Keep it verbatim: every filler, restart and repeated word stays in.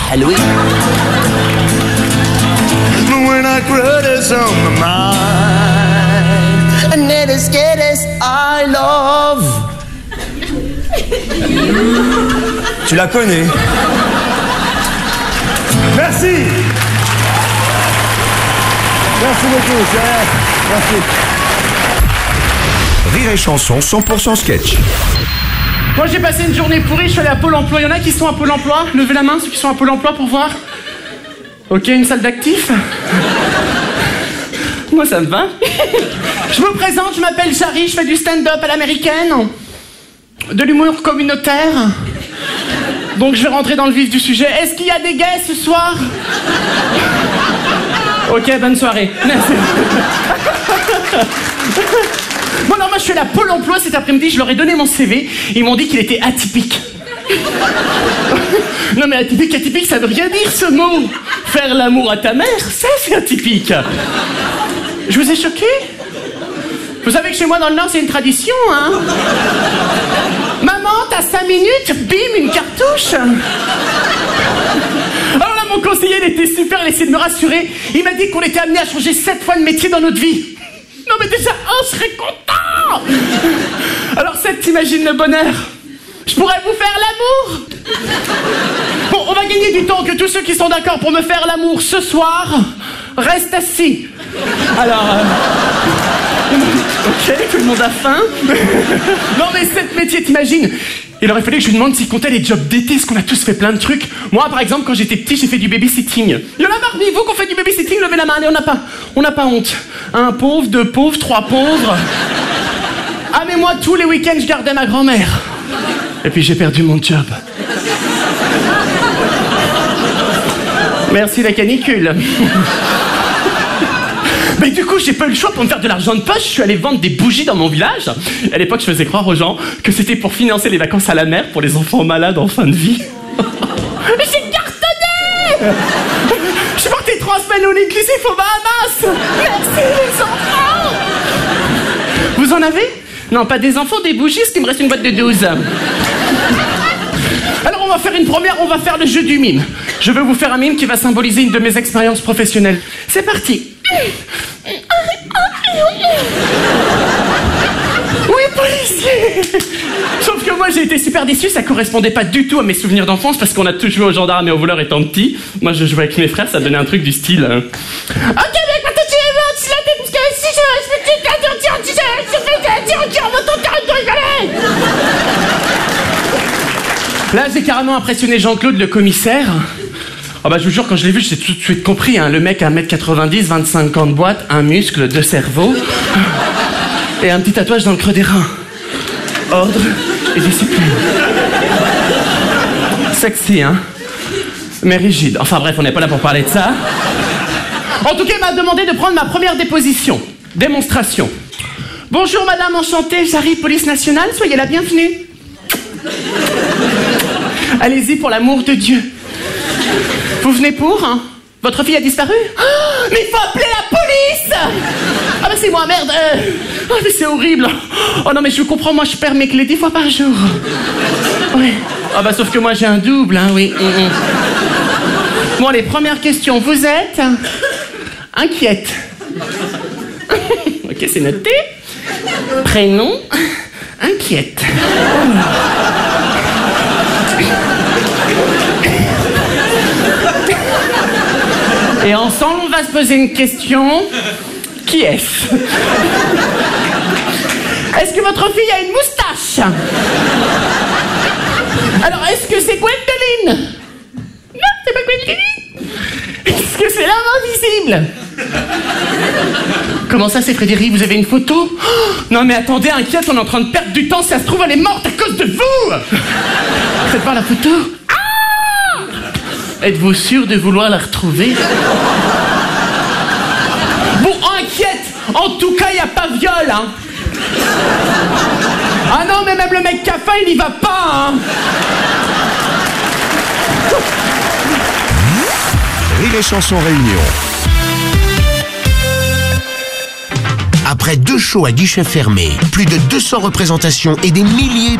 حلوين. When I grow this on my mind, and it is scared as I love. Tu la connais. Merci. Merci beaucoup, c'est rien. Merci. Rire et chanson cent pour cent sketch. Moi j'ai passé une journée pourrie, je suis allé à Pôle emploi. Il y en a qui sont à Pôle emploi? Levez la main ceux qui sont à Pôle emploi pour voir. Ok, une salle d'actifs. Moi ça me va. Je me présente, je m'appelle Jarry, je fais du stand-up à l'américaine. De l'humour communautaire. Donc je vais rentrer dans le vif du sujet. Est-ce qu'il y a des gays ce soir? Ok, bonne soirée. Merci. Bon, alors moi je suis à la Pôle emploi cet après-midi, je leur ai donné mon C V. Ils m'ont dit qu'il était atypique. Non mais atypique, atypique, ça veut rien dire ce mot. Faire l'amour à ta mère, ça c'est atypique. Je vous ai choqué? Vous savez que chez moi dans le Nord c'est une tradition, hein? Maman, t'as cinq minutes, bim, une cartouche. Alors là mon conseiller il était super, il essayait de me rassurer. Il m'a dit qu'on était amené à changer sept fois de métier dans notre vie. Non mais déjà un, je serais content. Alors sept, t'imagines le bonheur? Je pourrais vous faire l'amour. Bon, on va gagner du temps, que tous ceux qui sont d'accord pour me faire l'amour ce soir restent assis. Alors... Euh... Ok, tout le monde a faim. Non mais sept métiers, t'imagines? Il aurait fallu que je lui demande s'il comptait les jobs d'été, parce qu'on a tous fait plein de trucs. Moi, par exemple, quand j'étais petit, j'ai fait du babysitting. Il y en a parmi vous qu'on fait du babysitting, levez la main, allez, on n'a pas, on n'a pas honte. Un pauvre, deux pauvres, trois pauvres. Ah mais moi, tous les week-ends, je gardais ma grand-mère. Et puis j'ai perdu mon job. Merci la canicule. Mais du coup, j'ai pas eu le choix pour me faire de l'argent de poche. Je suis allé vendre des bougies dans mon village. À l'époque, je faisais croire aux gens que c'était pour financer les vacances à la mer pour les enfants malades en fin de vie. Mais j'ai cartonné. Je suis parti trois semaines au inclusif aux Bahamas. Merci les enfants. Vous en avez? Non, pas des enfants, des bougies, parce qu'il me reste une boîte de douze. Alors on va faire une première, on va faire le jeu du mime. Je veux vous faire un mime qui va symboliser une de mes expériences professionnelles. C'est parti. Oui, policier. Sauf que moi j'ai été super déçu, ça correspondait pas du tout à mes souvenirs d'enfance parce qu'on a tous joué aux gendarmes et aux voleurs étant petit. Moi je jouais avec mes frères, ça donnait un truc du style. Hein. Ok, mec, maintenant tu es mort, tu l'as fait parce que si je respecte ta tire, tu sais, je fais ta tire, tire, maintenant t'arrêtes de rigoler. Là j'ai carrément impressionné Jean-Claude le commissaire. Oh bah je vous jure, quand je l'ai vu, j'ai tout de suite compris, hein. Le mec à un mètre quatre-vingt-dix, vingt-cinq ans de boîte, un muscle, deux cerveaux et un petit tatouage dans le creux des reins. Ordre et discipline. Sexy, hein? Mais rigide. Enfin bref, on n'est pas là pour parler de ça. En tout cas, il m'a demandé de prendre ma première déposition. Démonstration. Bonjour madame, enchantée, Jarry, police nationale, soyez la bienvenue. Allez-y pour l'amour de Dieu. Vous venez pour, hein? Votre fille a disparu? Oh, mais il faut appeler la police! Ah bah c'est moi, merde! Euh... Oh mais c'est horrible! Oh non mais je vous comprends, moi je perds mes clés dix fois par jour. Oui. Ah bah sauf que moi j'ai un double, hein, oui. Mm-hmm. Bon les premières questions, vous êtes inquiète. Ok, c'est noté. Prénom, inquiète. Et ensemble, on va se poser une question. Qui est-ce? Est-ce que votre fille a une moustache? Alors, est-ce que c'est Gwendoline? Non, c'est pas Gwendoline. Est-ce que c'est l'homme invisible? Comment ça, c'est Frédéric? Vous avez une photo? Oh, non mais attendez, inquiète, on est en train de perdre du temps. Si ça se trouve, elle est morte à cause de vous. Faites voir la photo. Êtes-vous sûr de vouloir la retrouver? Bon, inquiète. En tout cas, il n'y a pas viol, hein. Ah non, mais même le mec qui a faim, il y va pas, hein. Rire et chanson réunion. Après deux shows à guichet fermé, plus de deux cents représentations et des milliers